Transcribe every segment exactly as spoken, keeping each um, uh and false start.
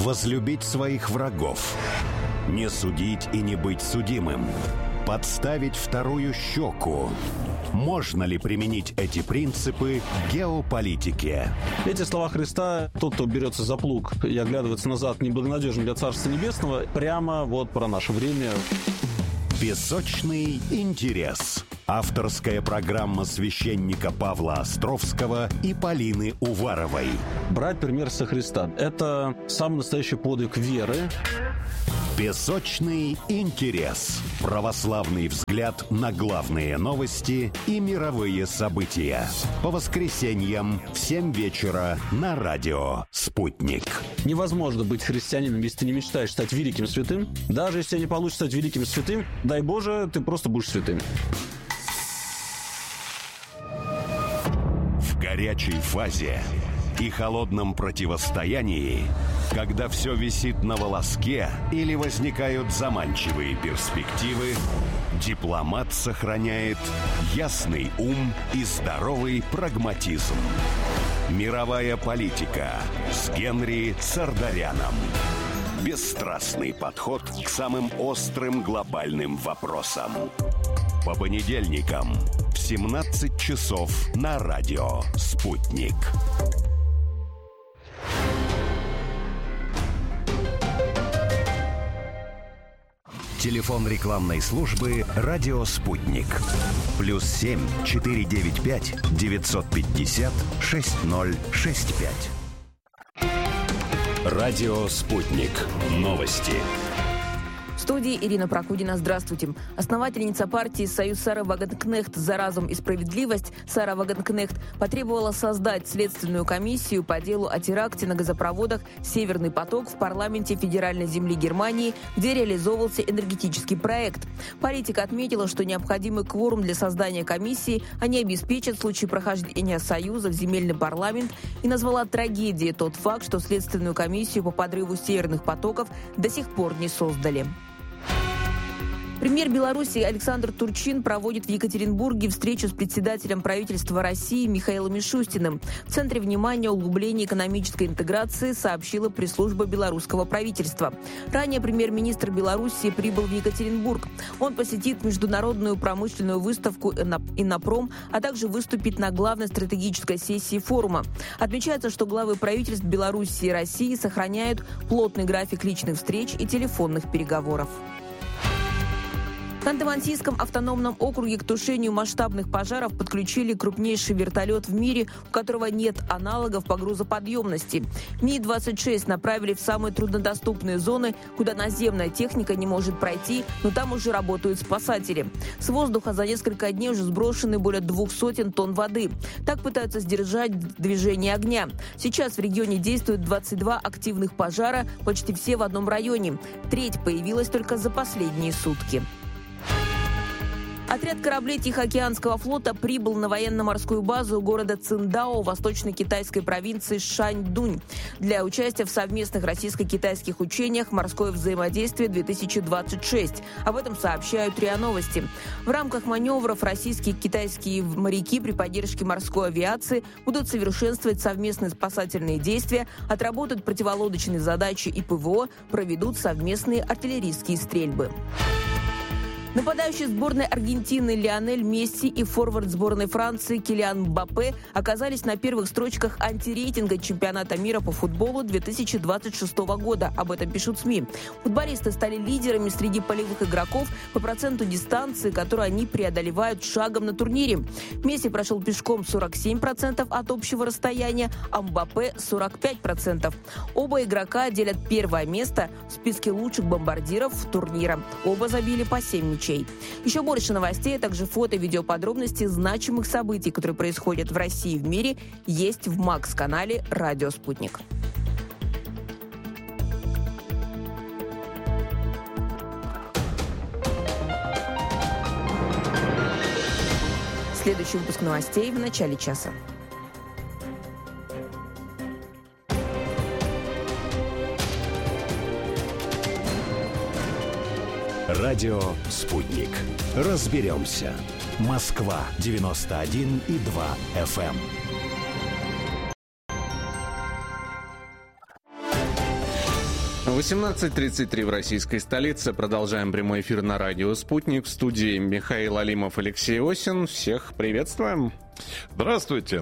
возлюбить своих врагов, не судить и не быть судимым, подставить вторую щеку. Можно ли применить эти принципы к геополитике? Эти слова Христа, тот, кто берется за плуг и оглядывается назад, неблагонадежен для Царства Небесного, прямо вот про наше время. Песочный интерес. Авторская программа священника Павла Островского и Полины Уваровой. Брать пример со Христа – это самый настоящий подвиг веры. Песочный интерес. Православный взгляд на главные новости и мировые события. По воскресеньям в семь вечера на радио «Спутник». Невозможно быть христианином, если ты не мечтаешь стать великим святым. Даже если не получится стать великим святым, дай Боже, ты просто будешь святым. В горячей фазе и холодном противостоянии, когда все висит на волоске или возникают заманчивые перспективы, дипломат сохраняет ясный ум и здоровый прагматизм. Мировая политика с Генри Сардаряном. Бесстрастный подход к самым острым глобальным вопросам. По понедельникам в семнадцать часов на радио «Спутник». Телефон рекламной службы «Радио Спутник». Плюс семь четыре девять пять девятьсот пятьдесят шесть ноль шесть пять. Радио Спутник. Новости. В студии Ирина Прокудина. Здравствуйте. Основательница партии «Союз Сара Вагенкнехт за разум и справедливость» Сара Вагенкнехт потребовала создать следственную комиссию по делу о теракте на газопроводах «Северный поток» в парламенте федеральной земли Германии, где реализовывался энергетический проект. Политика отметила, что необходимый кворум для создания комиссии они обеспечат в случае прохождения Союза в земельный парламент и назвала трагедией тот факт, что следственную комиссию по подрыву северных потоков до сих пор не создали. Премьер Беларуси Александр Турчин проводит в Екатеринбурге встречу с председателем правительства России Михаилом Мишустиным. В центре внимания углубление экономической интеграции, сообщила пресс-служба белорусского правительства. Ранее премьер-министр Беларуси прибыл в Екатеринбург. Он посетит международную промышленную выставку «Иннопром», а также выступит на главной стратегической сессии форума. Отмечается, что главы правительств Беларуси и России сохраняют плотный график личных встреч и телефонных переговоров. В Ханты-Мансийском автономном округе к тушению масштабных пожаров подключили крупнейший вертолет в мире, у которого нет аналогов по грузоподъемности. Ми двадцать шесть направили в самые труднодоступные зоны, куда наземная техника не может пройти, но там уже работают спасатели. С воздуха за несколько дней уже сброшены более двух сотен тонн воды. Так пытаются сдержать движение огня. Сейчас в регионе действуют двадцать два активных пожара, почти все в одном районе. Треть появилась только за последние сутки. Отряд кораблей Тихоокеанского флота прибыл на военно-морскую базу города Циндао восточно-китайской провинции Шаньдунь для участия в совместных российско-китайских учениях «Морское взаимодействие-две тысячи двадцать шесть». Об этом сообщают РИА Новости. В рамках маневров российские и китайские моряки при поддержке морской авиации будут совершенствовать совместные спасательные действия, отработают противолодочные задачи и ПВО, проведут совместные артиллерийские стрельбы. Нападающий сборной Аргентины Лионель Месси и форвард сборной Франции Килиан Мбаппе оказались на первых строчках антирейтинга чемпионата мира по футболу две тысячи двадцать шестого года. Об этом пишут СМИ. Футболисты стали лидерами среди полевых игроков по проценту дистанции, которую они преодолевают шагом на турнире. Месси прошел пешком сорок семь процентов от общего расстояния, а Мбаппе – сорок пять процентов. Оба игрока делят первое место в списке лучших бомбардиров турнира. Оба забили по семь мячей. Еще больше новостей, а также фото и видеоподробности значимых событий, которые происходят в России и в мире, есть в Макс-канале «Радио Спутник». Следующий выпуск новостей в начале часа. Радио «Спутник». Разберемся. Москва девяносто один и два эф эм. восемнадцать тридцать три в российской столице. Продолжаем прямой эфир на радио «Спутник». В студии Михаил Алимов, Алексей Осин. Всех приветствуем. Здравствуйте.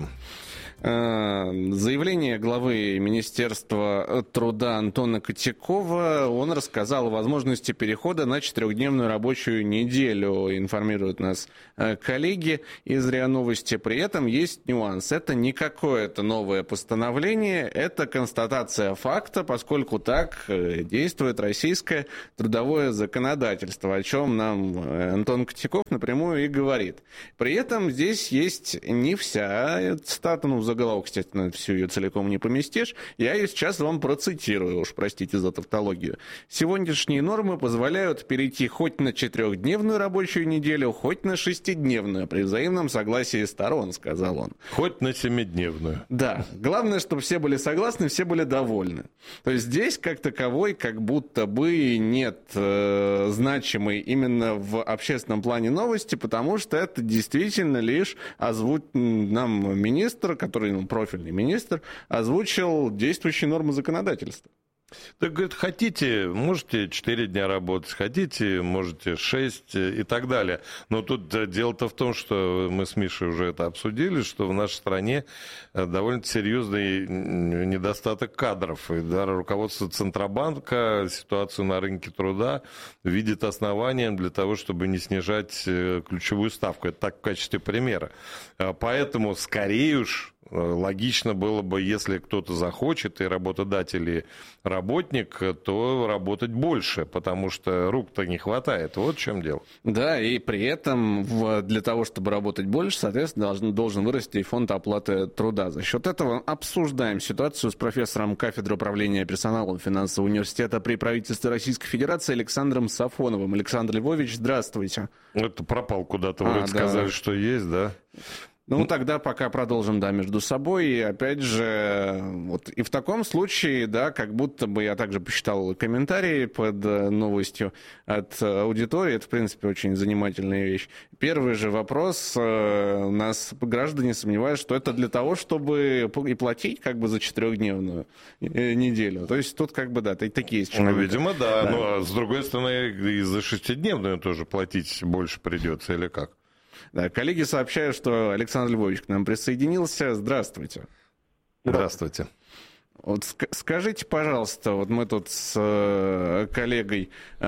Заявление главы Министерства труда Антона Котякова. Он рассказал о возможности перехода на четырехдневную рабочую неделю, информируют нас коллеги из РИА Новости. При этом есть нюанс. Это не какое-то новое постановление, это констатация факта, поскольку так действует российское трудовое законодательство, о чем нам Антон Котяков напрямую и говорит. При этом здесь есть не вся цитата, ну, заголовок, естественно, всю ее целиком не поместишь. Я ее сейчас вам процитирую, уж простите за тавтологию. Сегодняшние нормы позволяют перейти хоть на четырехдневную рабочую неделю, хоть на шестидневную, при взаимном согласии сторон, сказал он. Хоть на семидневную. Да. Главное, чтобы все были согласны, все были довольны. То есть здесь, как таковой, как будто бы нет э, значимой именно в общественном плане новости, потому что это действительно лишь озвучит нам министр, который, ну, профильный министр, озвучил действующие нормы законодательства. Так, говорит, хотите, можете четыре дня работать, хотите, можете шесть и так далее. Но тут дело-то в том, что мы с Мишей уже это обсудили, что в нашей стране довольно серьезный недостаток кадров. И даже руководство Центробанка ситуацию на рынке труда видит основанием для того, чтобы не снижать ключевую ставку. Это так в качестве примера. Поэтому скорее уж логично было бы, если кто-то захочет, и работодатель, и работник, то работать больше, потому что рук-то не хватает. Вот в чем дело. Да, и при этом для того, чтобы работать больше, соответственно, должен, должен вырасти и фонд оплаты труда. За счет этого обсуждаем ситуацию с профессором кафедры управления персоналом финансового университета при правительстве Российской Федерации Александром Сафоновым. Александр Львович, здравствуйте. Это пропал куда-то, вроде а, сказали, да. Что есть, да? Ну, тогда пока продолжим, да, между собой. И опять же, вот и в таком случае, да, как будто бы я также посчитал комментарии под новостью от аудитории. Это, в принципе, очень занимательная вещь. Первый же вопрос. У нас граждане сомневаются, что это для того, чтобы и платить как бы за четырехдневную неделю. То есть тут как бы, да, такие есть. Ну, видимо, да. да. Но, с другой стороны, и за шестидневную тоже платить больше придется, или как? Да, коллеги сообщают, что Александр Львович к нам присоединился. Здравствуйте. Здравствуйте. Вот скажите, пожалуйста, вот мы тут с э, коллегой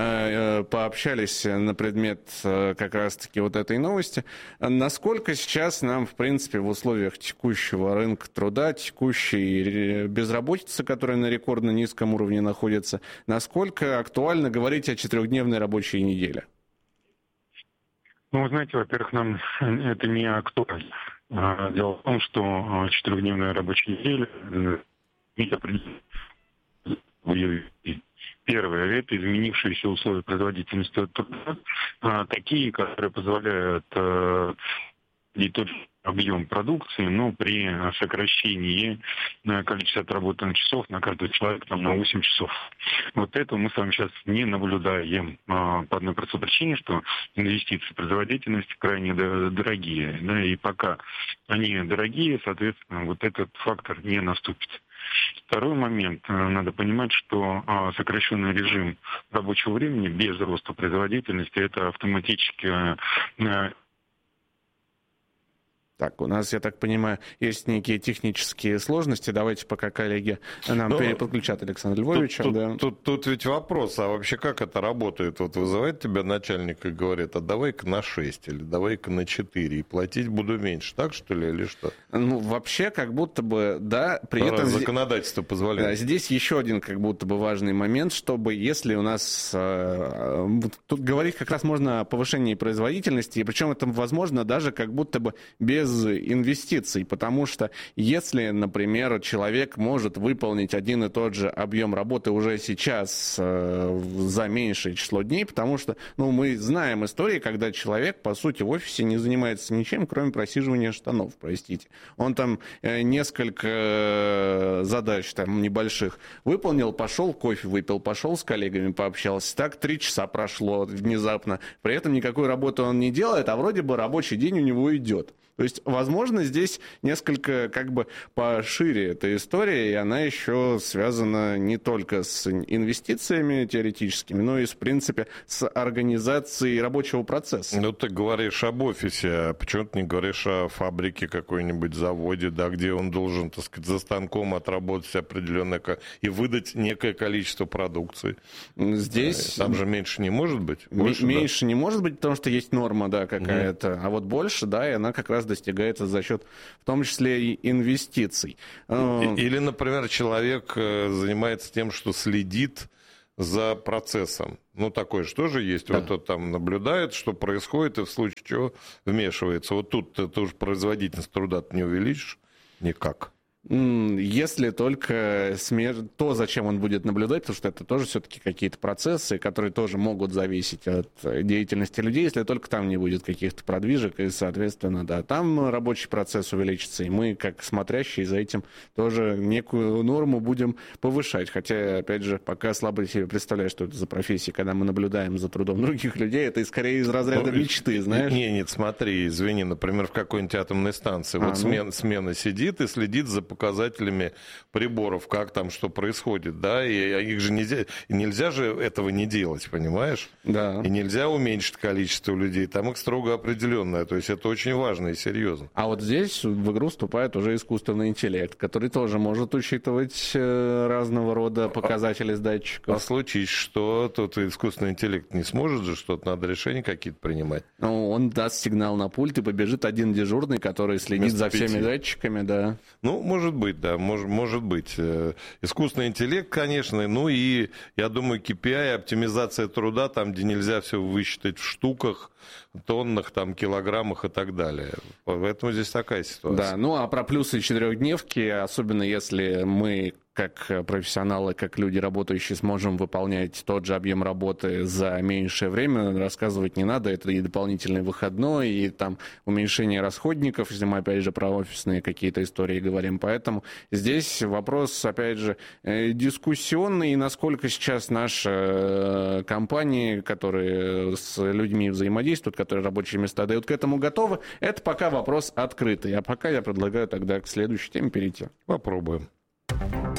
э, пообщались на предмет э, как раз-таки вот этой новости. Насколько сейчас нам, в принципе, в условиях текущего рынка труда, текущей безработицы, которая на рекордно низком уровне находится, насколько актуально говорить о четырехдневной рабочей неделе? Ну, вы знаете, во-первых, нам это не актуально. Дело в том, что четырехдневная рабочая неделя имеет определенные. Первое, это изменившиеся условия производительности труда, такие, которые позволяют и тот же объем продукции, но при сокращении количества отработанных часов на каждого человека там, на восемь часов. Вот этого мы с вами сейчас не наблюдаем а, по одной простой причине, что инвестиции в производительность крайне дорогие. Да, и пока они дорогие, соответственно, вот этот фактор не наступит. Второй момент. Надо понимать, что а, сокращенный режим рабочего времени без роста производительности – это автоматически а, Так, у нас, я так понимаю, есть некие технические сложности. Давайте пока коллеги нам ну, переподключат Александра Львовича. Тут, да. тут, тут, тут ведь вопрос, а вообще как это работает? Вот вызывает тебя начальник и говорит, а давай-ка на шесть или давай-ка на четыре, и платить буду меньше. Так, что ли, или что? Ну, вообще, как будто бы, да. При а этом законодательство позволяет. Да, здесь еще один, как будто бы, важный момент, чтобы, если у нас... Э, тут говорить как раз можно о повышении производительности, и причем это возможно даже как будто бы без инвестиций, потому что если, например, человек может выполнить один и тот же объем работы уже сейчас э, за меньшее число дней, потому что, ну, мы знаем истории, когда человек, по сути, в офисе не занимается ничем, кроме просиживания штанов, простите. Он там э, несколько э, задач там небольших выполнил, пошел кофе выпил, пошел с коллегами пообщался, так три часа прошло внезапно, при этом никакой работы он не делает, а вроде бы рабочий день у него идет. То есть есть, возможно, здесь несколько как бы пошире эта история, и она еще связана не только с инвестициями теоретическими, но и, в принципе, с организацией рабочего процесса. Ну, ты говоришь об офисе, а почему ты не говоришь о фабрике какой-нибудь, заводе, да, где он должен, так сказать, за станком отработать определенное и выдать некое количество продукции? Здесь... Там же меньше не может быть? Больше, меньше да? не может быть, потому что есть норма, да, какая-то. Mm. А вот больше, да, и она как раз достигается за счет, в том числе, и инвестиций. Или, например, человек занимается тем, что следит за процессом. Ну, такое же тоже есть. Да. Вот он там наблюдает, что происходит, и в случае чего вмешивается. Вот тут ты, ты уже производительность труда не увеличишь никак. Если только смер... то, зачем он будет наблюдать, потому что это тоже все-таки какие-то процессы, которые тоже могут зависеть от деятельности людей, если только там не будет каких-то продвижек, и, соответственно, да, там рабочий процесс увеличится, и мы, как смотрящие за этим, тоже некую норму будем повышать. Хотя, опять же, пока слабо себе представляю, что это за профессия, когда мы наблюдаем за трудом других людей, это скорее из разряда ну, мечты, знаешь? Не, нет, смотри, извини, например, в какой-нибудь атомной станции, а, вот ну... смена, смена сидит и следит за показателями приборов, как там что происходит, да, и их же нельзя, нельзя же этого не делать, понимаешь? Да. И нельзя уменьшить количество людей, там их строго определенное, то есть это очень важно и серьезно. А вот здесь в игру вступает уже искусственный интеллект, который тоже может учитывать разного рода показатели с датчиков. А случись что, тут искусственный интеллект не сможет же что-то, надо решения какие-то принимать. Ну, он даст сигнал на пульт, и побежит один дежурный, который следит Вместо за всеми пяти. датчиками, да. Ну, может быть, да, может, может быть. Искусственный интеллект, конечно, ну и, я думаю, кей пи ай, оптимизация труда, там, где нельзя все высчитать в штуках, тоннах, там, килограммах и так далее. Поэтому здесь такая ситуация. Да, ну а про плюсы четырехдневки, особенно если мы, как профессионалы, как люди работающие, сможем выполнять тот же объем работы за меньшее время, рассказывать не надо. Это и дополнительный выходной, и там уменьшение расходников, если мы, опять же, про офисные какие-то истории говорим. Поэтому здесь вопрос, опять же, дискуссионный, и насколько сейчас наши компании, которые с людьми взаимодействуют, которые рабочие места дают, к этому готовы, это пока вопрос открытый. А пока я предлагаю тогда к следующей теме перейти. Попробуем.